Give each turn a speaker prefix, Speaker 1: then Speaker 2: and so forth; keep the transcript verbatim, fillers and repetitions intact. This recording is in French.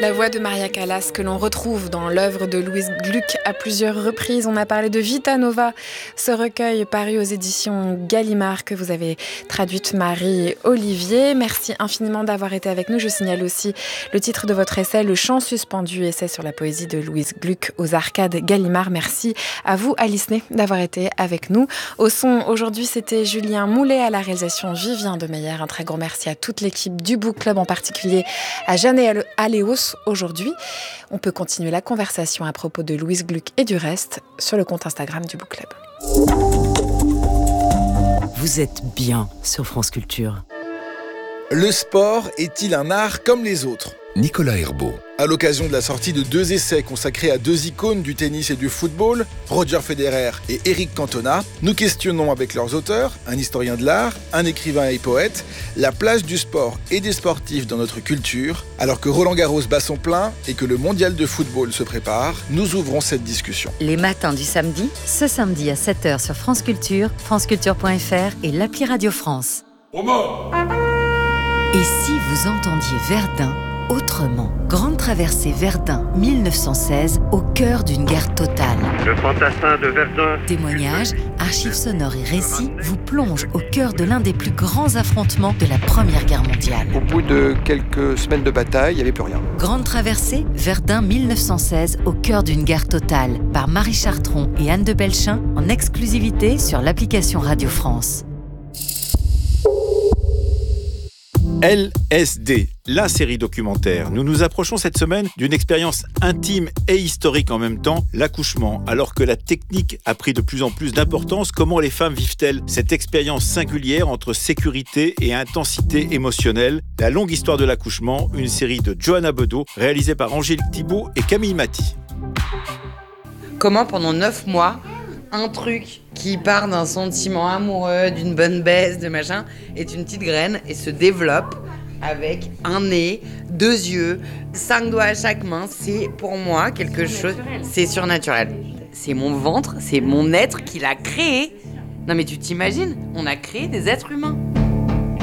Speaker 1: La voix de Maria Callas que l'on retrouve dans l'œuvre de Louise Gluck à plusieurs reprises. On a parlé de Vita Nova, ce recueil paru aux éditions Gallimard que vous avez traduite Marie et Olivier. Merci infiniment d'avoir été avec nous. Je signale aussi le titre de votre essai, Le chant suspendu, essai sur la poésie de Louise Gluck aux Arcades Gallimard. Merci à vous, Alice Ney, d'avoir été avec nous. Au son, aujourd'hui, c'était Julien Moulet, à la réalisation Vivien de Meyer. Un très grand merci à toute l'équipe du Book Club, en particulier à Jeanne Aléos. Aujourd'hui, on peut continuer la conversation à propos de Louise Gluck et du reste sur le compte Instagram du Book Club.
Speaker 2: Vous êtes bien sur France Culture.
Speaker 3: Le sport est-il un art comme les autres ?
Speaker 4: Nicolas Herbeau.
Speaker 3: À l'occasion de la sortie de deux essais consacrés à deux icônes du tennis et du football, Roger Federer et Eric Cantona, nous questionnons avec leurs auteurs, un historien de l'art, un écrivain et poète, la place du sport et des sportifs dans notre culture. Alors que Roland Garros bat son plein et que le mondial de football se prépare, nous ouvrons cette discussion.
Speaker 5: Les matins du samedi, ce samedi à sept heures sur France Culture, franceculture point f r et l'appli Radio France.
Speaker 6: Romain !
Speaker 5: Et si vous entendiez Verdun autrement? Grande traversée Verdun mille neuf cent seize, au cœur d'une guerre totale.
Speaker 7: Le fantassin de Verdun.
Speaker 5: Témoignages, archives sonores et récits vous plongent au cœur de l'un des plus grands affrontements de la Première Guerre mondiale.
Speaker 8: Au bout de quelques semaines de bataille, il n'y avait plus rien.
Speaker 5: Grande traversée Verdun mille neuf cent seize, au cœur d'une guerre totale, par Marie Chartron et Anne de Belchin, en exclusivité sur l'application Radio France.
Speaker 9: L S D, la série documentaire. Nous nous approchons cette semaine d'une expérience intime et historique en même temps, l'accouchement. Alors que la technique a pris de plus en plus d'importance, comment les femmes vivent-elles cette expérience singulière entre sécurité et intensité émotionnelle? La longue histoire de l'accouchement, une série de Johanna Bedeau, réalisée par Angélique Thibault et Camille Maty.
Speaker 10: Comment pendant neuf mois, un truc qui part d'un sentiment amoureux, d'une bonne baisse, de machin, est une petite graine et se développe avec un nez, deux yeux, cinq doigts à chaque main. C'est pour moi quelque chose, c'est surnaturel. C'est mon ventre, c'est mon être qui l'a créé. Non mais tu t'imagines, on a créé des êtres humains.